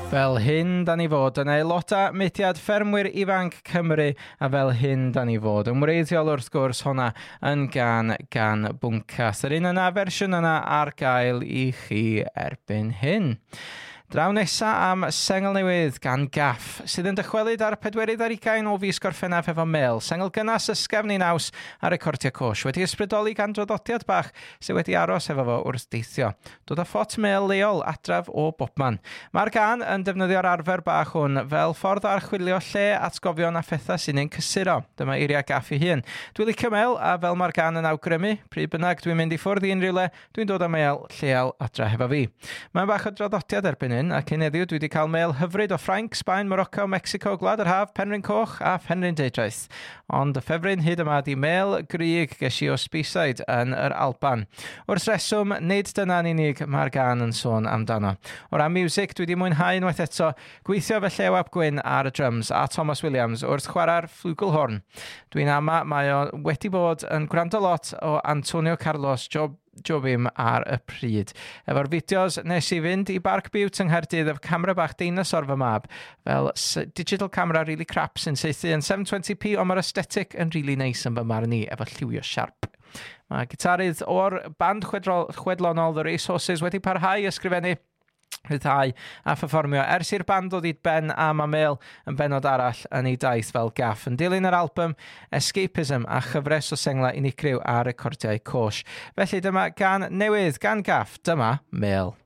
Fel hyn da ni fod yn aelodau mudiad ffermwyr ifanc Cymru a fel hyn da ni fod yn wreiddiol wrth gwrs hwnna yn gan Bwncath. Yr un yna, fersiwn yna ar gael I chi erbyn hyn. Draw nesa am sengl newydd gan Gaff, sydd yn dychwelyd ar 24 o fis Gorffennaf efo Mel. Sengl gynas ysgafn I naws a recordio cosh. Wedi ysbrydoli gan draddodiad bach sydd wedi aros efo fo wrth deithio. Dod â ffot Mel leol adraf o bobman. Mae'r gan yn defnyddio'r arfer bach hwn fel ffordd o archwilio lle atgofion a phethau sy'n ein cysuro. Dyma eiriau Gaff I hun. Dwi'n licio Mel a fel mae'r gan yn awgrymu, pryd bynnag dwi'n mynd I ffwrdd I unrhyw le, dwi'n dod â Mel lleol adra hefo fi. Mae'n bach o draddodiad erbyn ac hyn heddiw dwi wedi cael mail hyfryd o Ffrainc, Sbaen, Morocco, Mexico, Gwlad yr Haf, Penrhyn Coch a Penrhyn Deudraeth. Ond y ffefryn hyd yma di mail gryg ges I o Speyside yn yr Alban. Wrth reswm, nid dyna'n unig mae'r gan yn sôn amdano. O ran music, dwi wedi mwynhau unwaith eto gweithio fe Llew ap Gwyn ar y drums a Thomas Williams wrth chwarae'r flugelhorn. Dwi'n ama mae o wedi bod yn gwrando lot o Antonio Carlos Jobim ar y pryd. Efo'r fideos nes I fynd I Barc Butte yng Nghaerdydd efo camera bach deinosor fy mab fel digital camera really crap sy'n saethu yn 720p ond mae'r aesthetic yn really nice yn fy marn I efo lliwio siarp. Mae gitarydd o'r band chwedlonol The Racehorses wedi parhau ysgrifennu rhyddhau a pherfformio ers i'r band ddod I ben a mae Mel yn benod arall yn ei daith fel Gaff yn dilyn yr album Escapism a chyfres o senglau unigryw a recordiau cosh. Felly dyma gan newydd gan Gaff, dyma Mel.